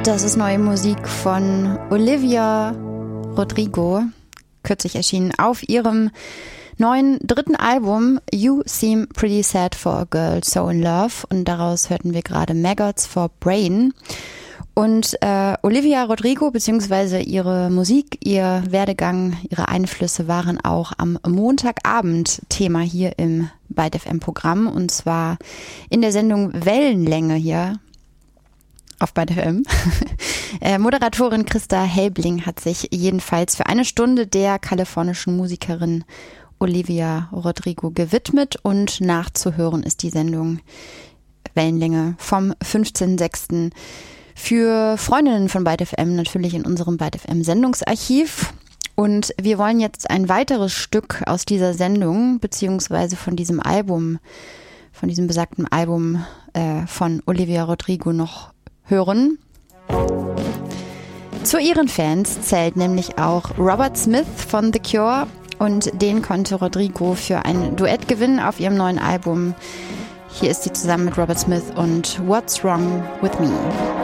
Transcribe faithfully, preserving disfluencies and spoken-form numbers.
Das ist neue Musik von Olivia Rodrigo, kürzlich erschienen auf ihrem neuen dritten Album You Seem Pretty Sad for a Girl So in Love, und daraus hörten wir gerade Maggots for Brain. Und äh, Olivia Rodrigo bzw. ihre Musik, ihr Werdegang, ihre Einflüsse waren auch am Montagabend Thema hier im Byte F M-Programm, und zwar in der Sendung Wellenlänge hier auf Byte F M. äh, Moderatorin Christa Helbling hat sich jedenfalls für eine Stunde der kalifornischen Musikerin Olivia Rodrigo gewidmet, und nachzuhören ist die Sendung Wellenlänge vom fünfzehnten sechsten für Freundinnen von Byte F M natürlich in unserem Byte F M Sendungsarchiv. Und wir wollen jetzt ein weiteres Stück aus dieser Sendung beziehungsweise von diesem Album, von diesem besagten Album äh, von Olivia Rodrigo noch hören. Zu ihren Fans zählt nämlich auch Robert Smith von The Cure, und den konnte Rodrigo für ein Duett gewinnen auf ihrem neuen Album. Hier ist sie zusammen mit Robert Smith und What's Wrong with Me.